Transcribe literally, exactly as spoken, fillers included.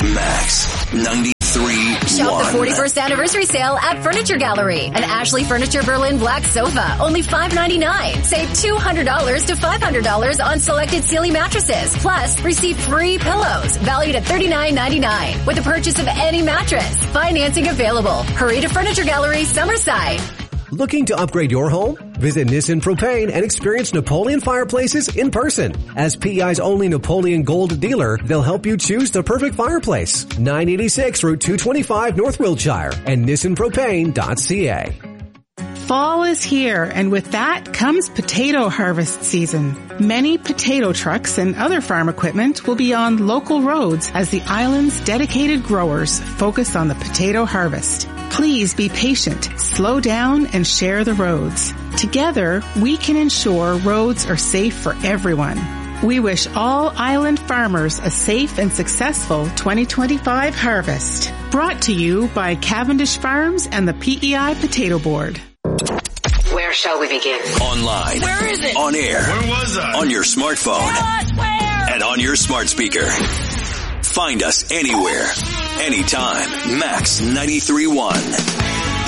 Max ninety-three point one. Shop the forty-first anniversary sale at Furniture Gallery. An Ashley Furniture Berlin Black sofa, only five ninety-nine. Save two hundred dollars to five hundred dollars on selected Sealy mattresses. Plus, receive free pillows valued at thirty-nine ninety-nine with the purchase of any mattress. Financing available. Hurry to Furniture Gallery, Summerside. Looking to upgrade your home? Visit Nissan Propane and experience Napoleon fireplaces in person. As P I's only Napoleon Gold dealer, they'll help you choose the perfect fireplace. nine eighty-six Route two twenty-five North Wiltshire and nissan propane dot c a. Fall is here, and with that comes potato harvest season. Many potato trucks and other farm equipment will be on local roads as the island's dedicated growers focus on the potato harvest. Please be patient, slow down, and share the roads. Together, we can ensure roads are safe for everyone. We wish all island farmers a safe and successful twenty twenty-five harvest. Brought to you by Cavendish Farms and the P E I Potato Board. Where shall we begin? Online. Where is it? On air. Where was I? On your smartphone. What? Where? And on your smart speaker. Find us anywhere, anytime. Max ninety-three point one.